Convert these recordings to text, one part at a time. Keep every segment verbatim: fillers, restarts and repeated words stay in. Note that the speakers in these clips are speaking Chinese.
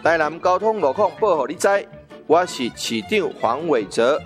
台南交通路况报给你知，我是市长黄伟哲。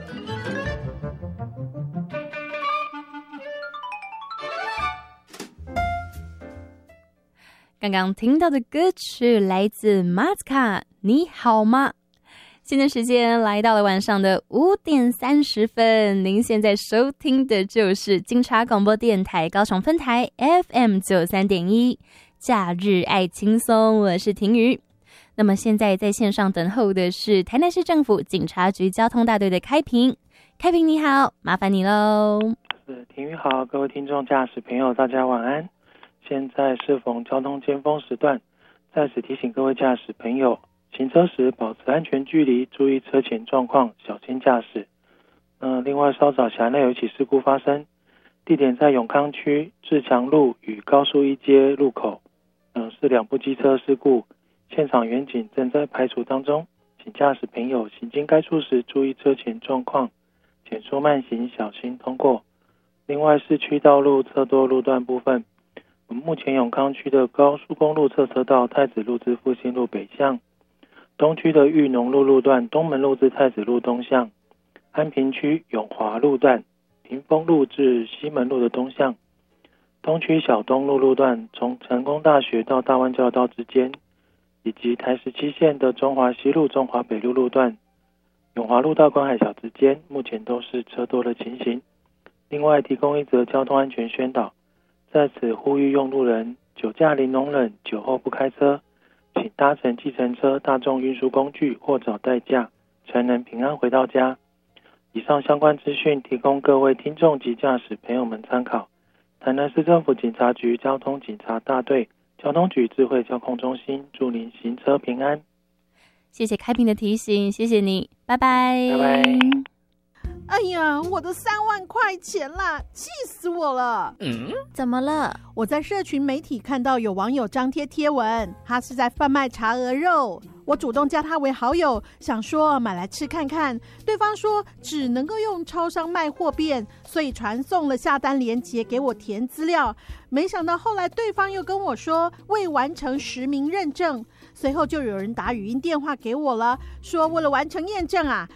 刚刚听到的歌曲来自马斯卡，你好吗？现在时间来到了晚上的五点三十分，您现在收听的就是金茶广播电台高雄分台 F M 九三点一，假日爱轻松，我是婷瑜。那么现在在线上等候的是台南市政府警察局交通大队的开平，开平你好，麻烦你喽。 是婷瑜好，各位听众驾驶朋友大家晚安。现在适逢交通尖峰时段，在此提醒各位驾驶朋友，行车时保持安全距离，注意车前状况，小心驾驶。呃、另外稍早辖内有一起事故发生，地点在永康区自强路与高树一街路口，呃、是两部机车事故，现场员警正在排除当中，请驾驶朋友行经该处时注意车前状况，减速慢行，小心通过。另外市区道路侧多路段部分，目前永康区的高速公路侧车道太子路至复兴路北向，东区的裕农路路段东门路至太子路东向，安平区永华路段屏风路至西门路的东向，东区小东路路段从成功大学到大湾交道之间，以及台十七线的中华西路中华北路路段永华路到观海小之间，目前都是车多的情形。另外提供一则交通安全宣导，在此呼吁用路人酒驾零容忍，酒后不开车，请搭乘计程车、大众运输工具或找代驾，才能平安回到家。以上相关资讯提供各位听众及驾驶朋友们参考。台南市政府警察局交通警察大队交通局智慧交通中心祝您行车平安。 谢谢开平的提醒，谢谢你，拜拜。 拜拜。 哎呀，我的三万块钱啦，气死我了！ 嗯，怎么了？ 我在社群媒体看到有网友张贴贴文，他是在贩卖茶鹅肉。我主动加他为好友，想说买来吃看看。对方说只能够用超商卖货便，所以传送了下单链接给我填资料。没想到后来对方又跟我说未完成实名认证，随后就有人打语音电话给我了，说为了完成验证啊，